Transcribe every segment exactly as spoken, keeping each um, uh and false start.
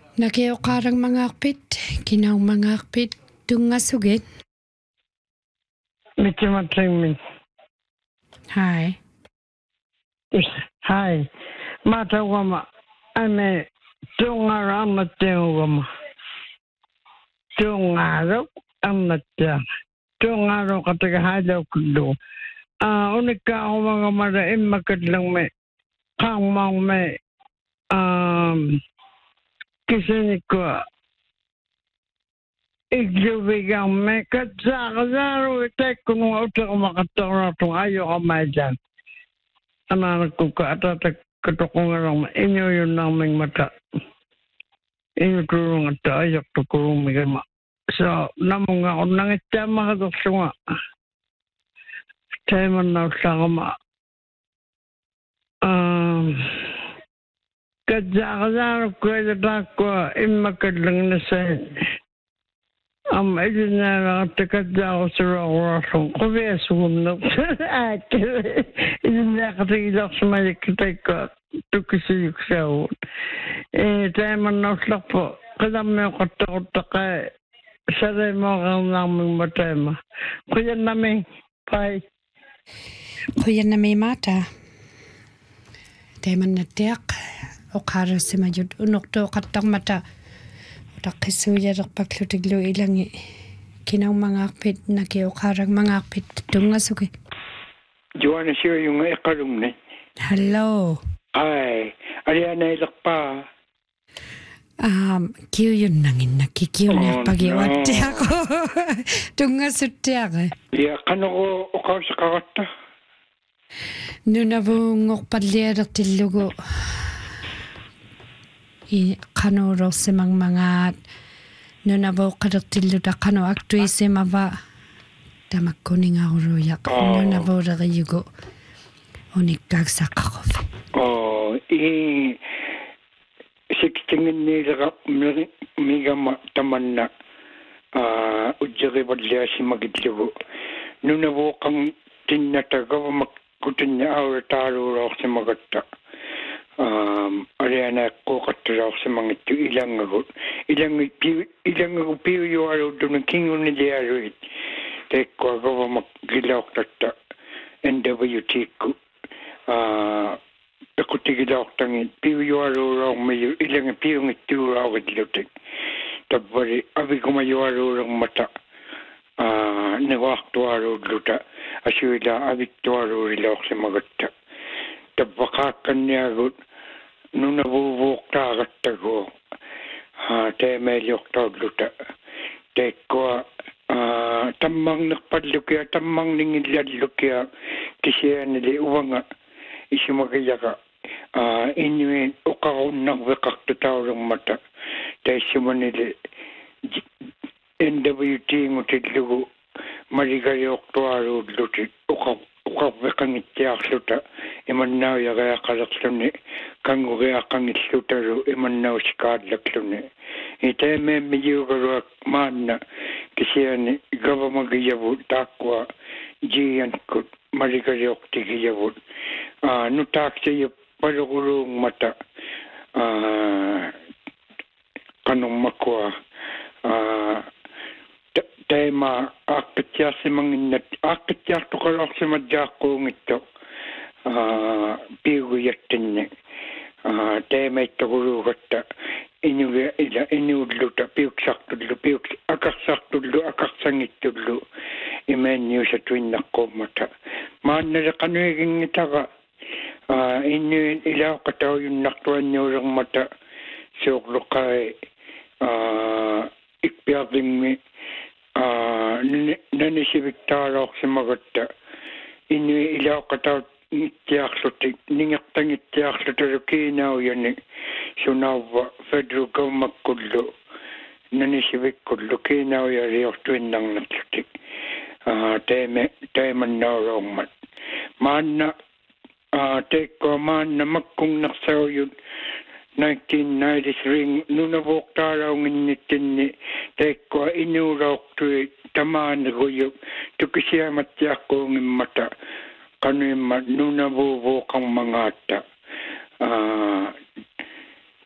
Nakioqarang mangaqpit kinaw mangaqpit tungasugit. Mikimatringmin. Hi. Hi. Matawama. Ame tungara matewama. Tungaro amatya. Tungaro katika hadaw kudo. Ah, unika ako mga mara imakad lang may kamang may um kisini ko iglubigang may katsakazaro itek kung utak makatara itong ayaw ka may dyan. Anak ko ka atatak katukong lang inyo yun naming mata. Inyo turong at ayak to kurong migama. So, namang ako nangitya makadokso nga. Tayo man na sa kama. Um, katsakazaro ko itatak ko imakad lang na sa Am idin na takadya ko sa rakwarasong ko biya sumumnok sa akin. Idin na katigilak sa malikitay ko tukisiyok siya ho. Eh, tayo man nauslak po. Kadam mo yung katakot kay saray mo kang naming matema. Kuya namin, bye. Kuya na may mata. Teman na tiyak. O kara si majud unok to katang mata. Rakisuya rak paklutiglo ilangi. Kinaw mangaqpit nakioqarang mangaqpit tungasugi. Joanna siya yung ikalong na. Hello. Ay, ariana ilak pa. Um, kiyo yun nangin nakikiyo na pagiwat tiyak ko. Tungasut tiyak. Ya, kano ko ukaw sa kakata? Nuna bungok padliarak tilugo. I kano raw si mang mga nuna bo kadak tiluda kano aktui si mava. Damak kuning ako royak. Nuna bo ragayugo. Unik gagsak ako. Oh, i siksingin nila miga taman na uh, ujjari badliya si magitlugo. Nuna bo kang tinatagaw magkutin niya awra taro raw si magatta. Um, ariana ko kataraw sa mga ito ilang ako. Ilang ilang ako piyo yung araw doon ng kingon ni Diaro it. Teko ako maggilaw kata N W T ko. Uh, ako tigilaw tangin. Piyo yung araw raw may ilang piyo ng ito raw at lutin. Tabari, abi ko may araw raw mata. Uh, Nawakto araw luta. Asyula, abi to araw ilaw sa magata. Tabakakan niya ako. Nung nabubuk tagat ako, uh, tayo may liok luta. Tayo ko, uh, tamang nakpadlukya, tamang ningilad-lukya, kasi nili uwang isi magayaka. Uh, inuin, ukakon nagbakak tatawang mata. Tayo simanili, N W T ngutidlugo, maligayok tuwaro lutit, ukak. Ukakbekang itiyak luta, iman naw ya kalak luni, kang uya kang itlutaro, iman naw sikadlak luni. Ite me medyo garuak man na, kasi yan, gawa magayabot, takwa, jiyan ko, maligayok tigayabot. Uh, nutak siya palukulong mata, uh, kanong makwa, uh, tema akitya si manginat akitya to kalak si madjako ngito ah pigu yatin ah tema ito guru kata inyu ila inyu luta piuk saktulo piuk akak saktulo akak sangitulo imenyu sa tuin nako mata man na kanwing itaka ah inyu ila kataw yung naktuan nyo lang mata soklo kay ah ikpiaging mi Uh, nani si Victor si magatta inu ilaw kataw itiyak lutik ningak tang itiyak lutik kinaw yan sunawa federal government kudlo nani si Victor kinaw yan riyok tuwin nang natlutik teme teman na rong mat man na teko man na magkong naksaw yun nineteen ninety-three nunabok taraw nginitin ni teko inurok tu taman goyo tukisiya matya ko ng mata kanu nunabubok ang mga ata uh,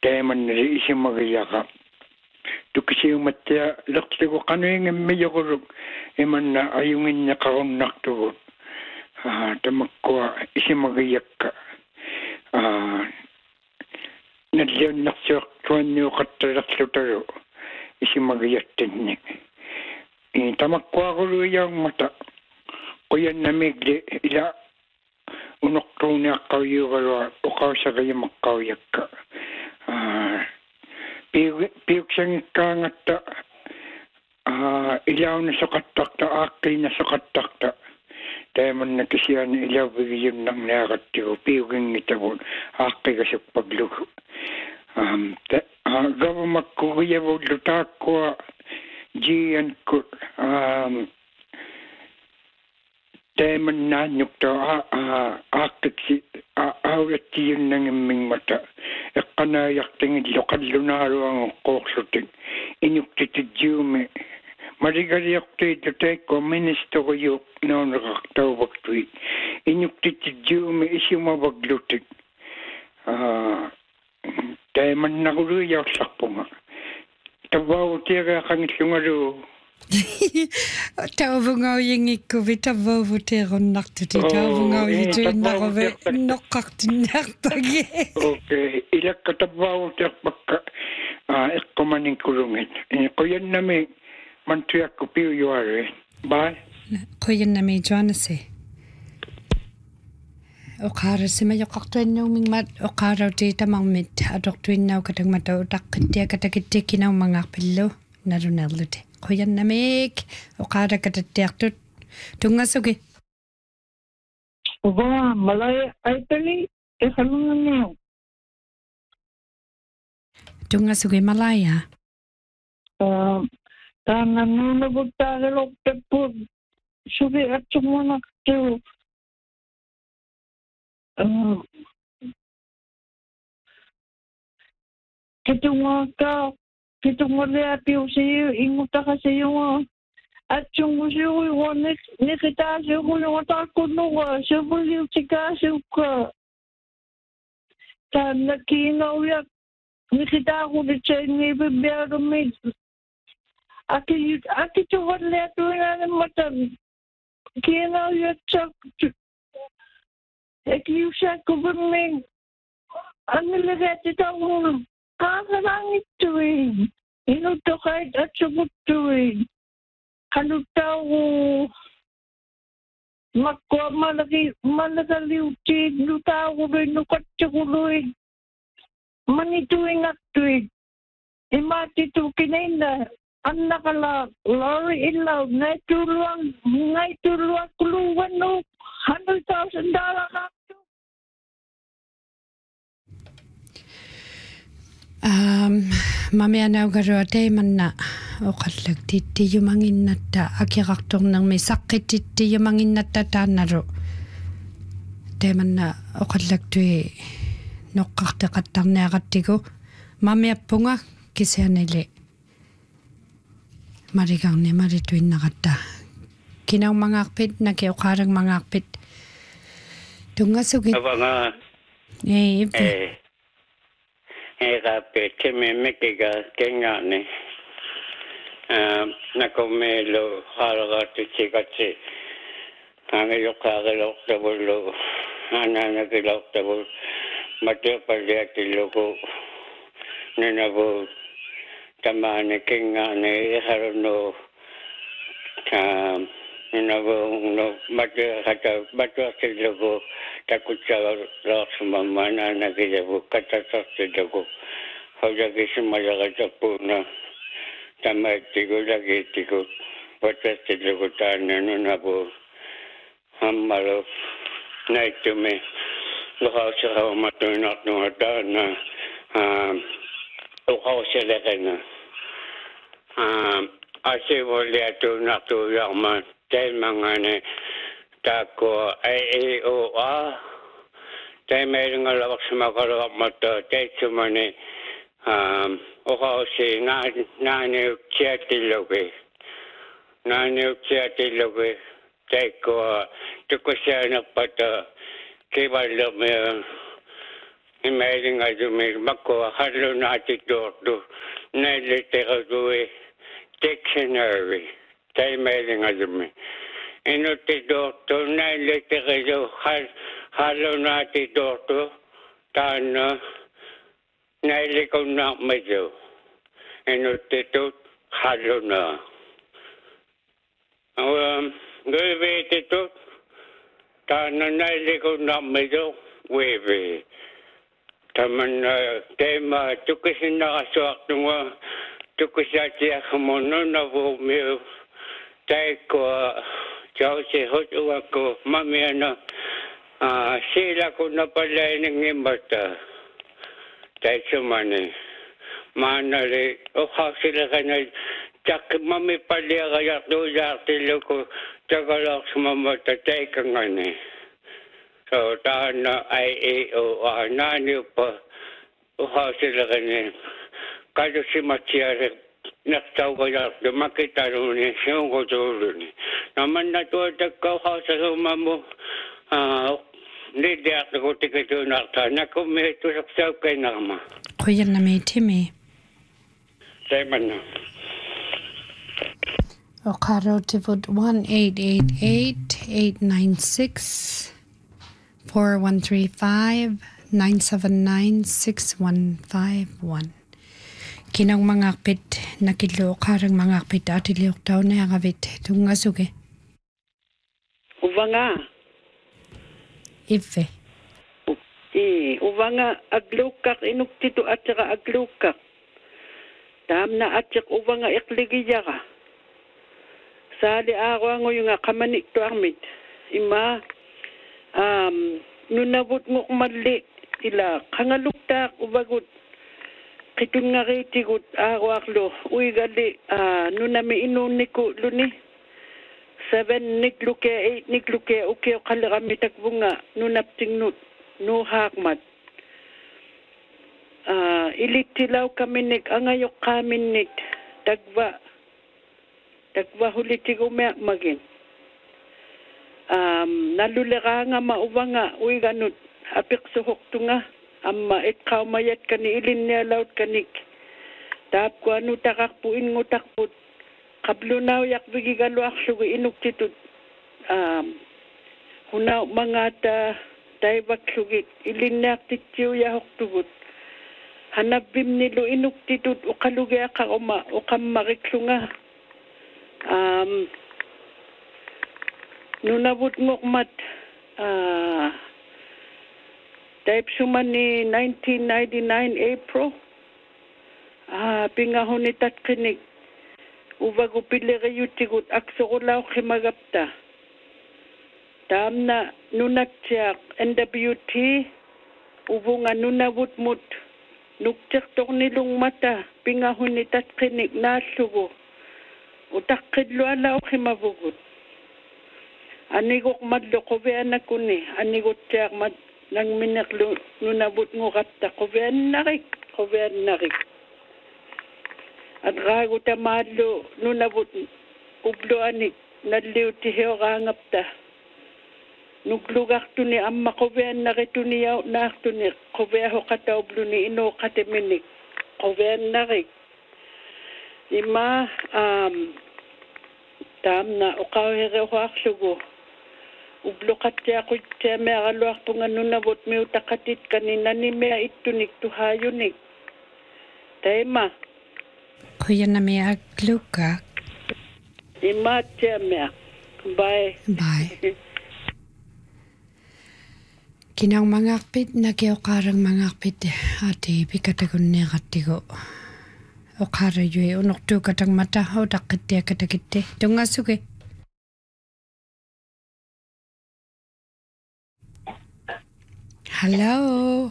teman ri isi magayaka tukisi umatya lakti ko kanuing medyo ko eman na ayungin niya karon nakto ah tamakwa isi magayaka ah nadyan naksak tuanyo katarak lutaro isi magayatin ni tamakwa ko yung mata kuyan namigli ila unok ko na kayo karo ukaw sa kayo makawiyak ka ah piyok siyang kangata ah ilaw na sa katakta akay na sa katakta tayo man nakisiyan ilaw bigyan ng nakatiyo piyok yung itabon akay kasi paglugo um gawa magkukuya mo lutak ko jiyan ko um teman na nyukta a akik si awat yun ng aming mata ikanayak tingin lokal lunaro ang koksutin inyukti ti jume marigariyak ti tatay ko ministo ko yuk na nakaktaw baktuit inyukti ti jume isi mabaglutin teman na kuluyak sakpo nga tabaw tira kang sungaro Tauvungau yingikku vitavovuteren naktuti tauvungau yituinnarovi noqqartinnaarpagi. Okay, ilakka tabavuterpakka ekkomanin kulungit. Qoyannami mantuyakku piujuare. Bye. Qoyannami juanasi. Oqaarasima yoqqartuannuumingmat oqaarauti tamarmit adortuinnau katangmata utaqqittia katakittikkinaumangaarpillu nalunerluti. Qoyannamik oqaara katattiartut tungasuki Uga malay aitali ehanunniu tungasuki malaya uh tana nuna butare lokteput sugi atsumonaktu uh kitungaka kitungolea piusiu ingutaka siyo at yung siyo yung nikita siyo yung takunuwa siyo yung tika siyo ka ta nakinaw yak nikita ko di siya nibibiyaro may aki aki chuwalea tuwa na matan kinaw yak siya eki yung siya kubaming anilagay ito mo kakarangit tuwing. Inuto kahit at subot tuwing. Halutaw ko. Makwa malaki, malagaliwtid. Lutaw ko rin nukat tsukuluig. Manituwing at tuwing. Imati to kinayna. Ang nakala, lori ilaw. Naituluang, naituluang kuluwan no. one hundred thousand dollars ka. Um, mamaya naugaroa teimanna oqallag tittiyumanginnatta akirartornang mi saqqit tittiyumanginnatta taannaru teimanna oqallag tui noqqarteqattarniaqattigu mamiappunga kisianili marigarni marituinnaqatta kinaumangaarpit naki oqaalagmangaarpit tungasuki avanga eh eh Era pe me me que gengane eh na come lo halaga tu chikachi tange yo kage lo tabolo ana na ke lo tabol mate palya ti loko nena bo tamane kengane harono tam nena bo no mate hata mate ti loko takucha lo sumana na ke bo kata ti loko Hoja kisi malaga tapuna tamatigo lagi tigo patas tigo tana nuna bo hamalo naitume lohaw sa haw matunak nung atana um lohaw sa lekana um ase wali atu naktu yakman tay mangane tako ay ay o a tay may nga lawak sa makalawak mata tay sumane um oka si na na ne chatiloge na ne chatiloge teko to ko siya na pata ke ballo me Imailing azumi mako halo na atidordo na literature dictionary. Tai mailing azumi. Ino tidordo na literature halo na atidordo tana na ilikon na medyo. Ino tidordo halo na. Um, Gawin tidordo tana na ilikon na medyo wewe. Taman tema tukisin nakaswak tukisati akamono na vumio tay ko chow si hotu ako mamiana sila ko na pala ng imbata tay sumani manali o sila ka na tak mami pala kayak doon tilo ko tagalak sumamata tay ka nga ni. So, tahan na I A O, nani pa, uha sila kanina. Kado si Machiare, naktaw ko yan, makita rin niya, siyong ko tulo niya. Naman na to, tagkauha sa suma mo, hindi ako ko tikito nakta, nakumito sa saw kay nakama. Kuya na may timi. Say man na. O karo tivod one eight eight eight, eight nine six, four one three five, nine seven nine, six one five one. Kinang mga akpit nakilo karang mga akpit ati liok daw na yakavit tunga suge. Uva nga. Ife. I, uva nga aglukak inuktito at saka aglukak. Tam na at saka uva nga ikligiya ka. Sali ako ang yung nga kamanik to amit. Ima, Um, nunabot mo kumali ila kangaluktak ubagot kitun nga kitigut awaklo uy gali uh, nunami inunik ko luni seven nikluke eight nikluke uke kalakami takbunga nunapting nut nuhakmat uh, ilitilaw kami nik angayok kami nik tagwa tagwa hulitig umiyak magin. Um, nalulera nga mauwa nga, uy ganut, apik suhok to nga, amma it kaumayat ka ni ilin niya laut kanik. Tap ko anu takakpuin ngo takput, kablo na yak bigigalo aksugi inuk titut. Um, hunaw mga ta, taibak sugit, ilin niya titiyo yahok tugut. Hanabim nilo inuk titut, ukalugya ka uma, ukam mariklo nga. Um, Nunabot mo mat uh, type suman ni nineteen ninety-nine April ah uh, pingahon ni tatkinig uvag upili kayo tigut akso ko lao kimagapta tam na nunat siyak N W T uvo nga nunabot mut nuktik tok nilong mata pingahon ni tatkinig nasugo utakidlo alaw kimabugot. Anigok madlo ko vean na kuni, anigot siyak mad nang minaklo nunabot ngo kapta ko vean narik, ko vean narik. At rago ta madlo nunabot ublo anik nadliw tihew kangapta. Nuglugak to ni amma ko vean narik to ni yaw na to ni ko veho kata ublo ni ino kateminik, ko vean narik. Ima um, tam na ukaw here huak sugo. Ublo katya ko tya me aluak po nga nunabot me utakatit kanina ni me itunik tuhayunik. Tema. Kuya na may agluka. Ima tya me. Bye. Bye. Kinang mga akpit na kiyo karang mga akpit ati pikatagon niya katigo. O kara yue unok tu katang mata o takitya katakite. Tunga suge. Hello.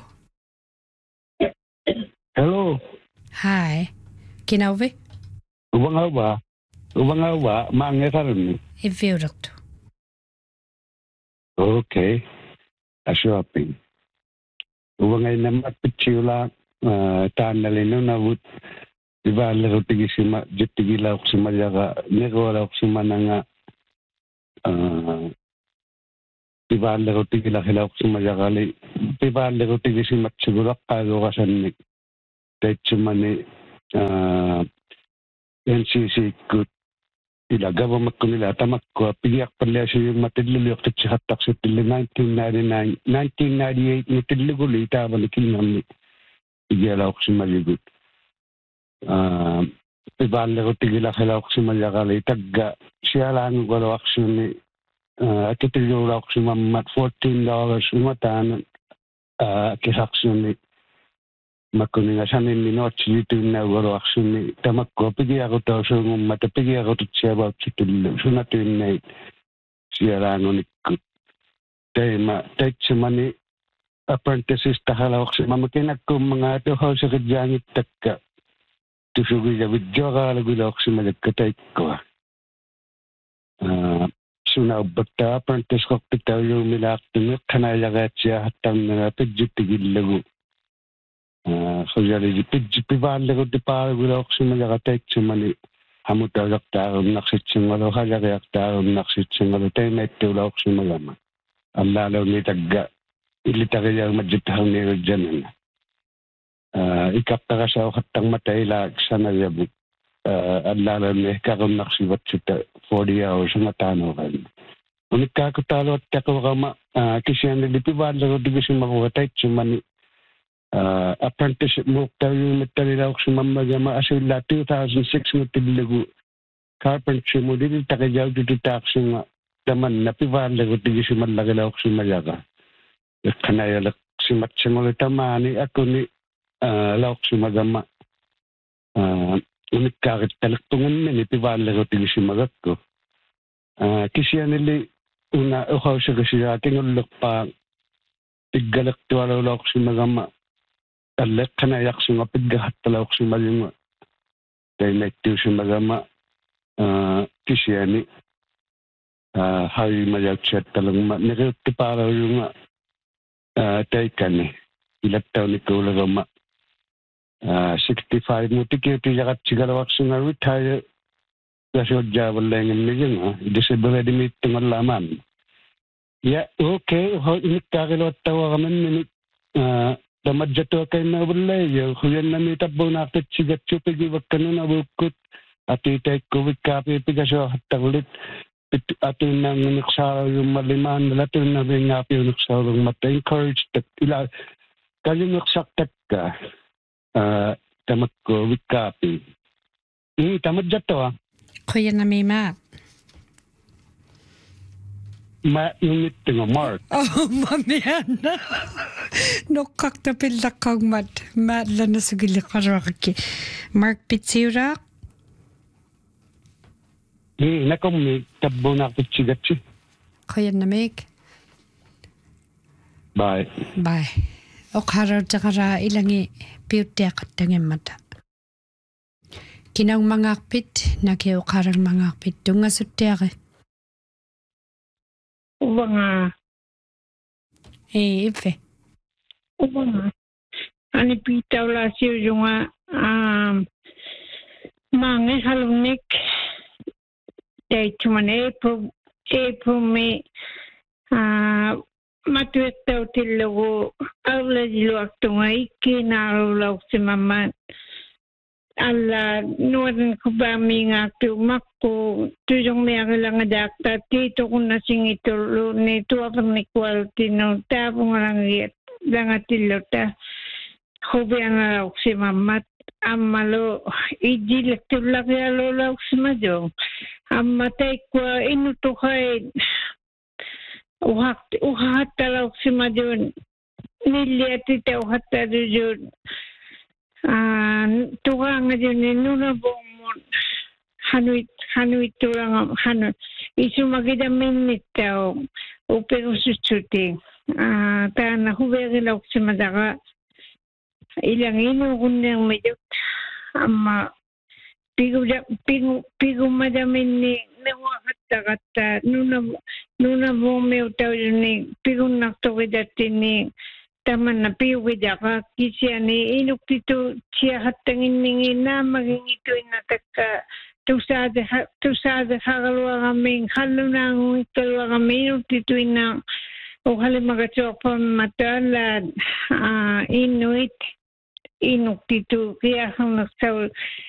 Hello. Hi. Kinauve? Ubang ba? Ubang ba? Maangnya karon. Iviurak to. Okay. Aswaping. Ubang ay namat pichula tanalino na wut. Diba laro tigi sima jutigi lauk sima jaga nego lauk sima nanga Piballe ko tigila hilaw si majakali. Piballe ko tigil si matsigulak kago kasan ni. Kahit sumani N C C ko ilagawa magkunila tamak ko piyak pala siya yung matidluliyok at siya hatak sa tili nineteen ninety-nine. nineteen ninety-eight ni tidliguli taba ni kinam ni igalaw ko si maligut. Piballe ko tigila hilaw si majakali. Tagga siya lang ko raw aksyon ni at itigulaw ko si mamat fourteen dollars umatan kisaksyon ni makuninga sanin ni not dito na waro aksyon ni tamak ko pigi ako daw sa umata pigi ako to siya about sitil sunatin na siya lang ni kut tay ma tay chumani apprentices tahalaw ko si mamakinak ko mga to how sa kadyangit takka tusugi ya video ka lagulaw ko si malagkatay ko suna bata apprentice ko pitaw yung milak tumik kanayagat siya hatang na pidjutigil lagu. So yari di pidjupiban lagu di paragulaw ko si malakatay sumali hamutaw yaktaron naksit singalo halaga yaktaron naksit singalo tayo na itulaw ko si malama. Ang lalaw ni tagga ilitagay ang madjutahang nilo dyan. Ikapta ka sa hatang matay lag sa nayabot. Ang lalaw ni kakong naksibat sita forty hours na tano kan. Unik kako talo at kako kama kisyan na lipiban lang o digis yung makukatay sumani apprenticeship mo tayo yung matalilaw sa mamagama asila two thousand six mo tilago carpentry mo dito takajaw dito taxi nga daman napiban lang o digis yung malagalaw sa mayaga. Kanayalak si matsimol tamani ako ni lawak sa magama. Unik kakit talaktungan na nipiban lang o digis yung magat ko. Kisya nili una uhaw siya kasi ating ulok pa tiggalak tuwalaw ko si magama talak kanayak si nga piggahat talaw ko si malima kaya naitiw si magama kisya ni hawi mayag siya talang nakilti para yung tay ka ni ilat taw ni kaulagama sixty-five mo tikiti yakat sigalawak si nga retire kasi odjawal lang yung nilin, ha? Disable di may tingalaman. Yeah, okay. Init kakilot tawa kami minit. Damadya to kay na walay. Kuyan na may tabaw na akit sigat chupig iwag ka na nawukot. At itay COVID kapi pigasyo at tagulit. Ato nang naksaraw yung maliman. Ato nang ngapi yung naksaraw yung mata. Encourage. Kaya naksaktat ka. Tamad ko with kapi. Tamadya to, ha? Kuya na may map. Ma, yung ito nga, Mark. Oh, mamiyan na. Nukak na pila kang mat. Mat lang na sagili karaki. Mark Pitsirak? Eh, nakong may tabo na pitsigat siya. Kuya na may. Bye. Bye. O karaw tsakara ilangi piutia katangin mata. Kinang mangakpit, nakiyo karang mangakpit. Doon nga sutyari. Uba nga. Eh, ife. Uba nga. Ani pitaw la siyo yung nga um, mga halumik. Dahil cuman April, April, May, uh, matuwit daw tilago. Awla jiluak to nga ikinarulaw si mama. Alla nuwan ko ba mi nga tumakko tuyong may lang dakta tito ko na singito ni tuwang ni quality no tabo nga lang yet lang atilota hobi ang si mamat amalo ijilak tulak ya lola si majo amatay ko inuto kay uhak uhat talaw si majo niliat ito uhat talaw Ah, tuwa nga dyan ni nuna bong hanuit hanuit tulang hanu isu magida minute tao upero susuti ah ta na hubere lauk si madaka ilang ino kunyang medyo amma pigu pigu pigu madamin ni nawakata kata nuna nuna bong meu tao ni pigu nakto kidati ni taman na piwida ka kisya ni inuk tito siya hatangin ningin na maging ito inataka tusada tusada hagalwa kaming halo na ang ikalwa kami inuk tito ina O hale magachopa matala Inuit Inuk titu kaya hang nagsaw